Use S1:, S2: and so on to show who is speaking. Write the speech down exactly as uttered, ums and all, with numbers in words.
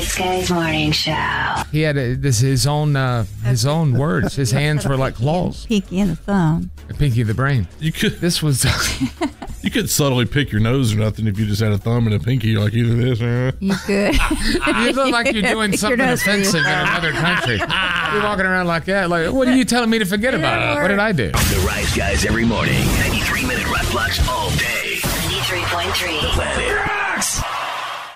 S1: Rice Guys Morning Show.
S2: He had a, this his own uh, his own words. His hands were like claws.
S3: Pinky and the thumb.
S2: The pinky of the brain.
S4: You could
S2: This was.
S4: you could subtly pick your nose or nothing if you just had a thumb and a pinky. You're like either this or.
S3: You could.
S2: You look like you're doing
S3: Pick your
S2: something
S3: nose for
S2: offensive in
S3: yourself.
S2: another country. You're walking around like that. Like, what are you telling me to forget about? What did I do?
S5: The Rice Guys every morning. ninety-three minute rock blocks all day.
S1: ninety-three point three
S5: Planet Rocks.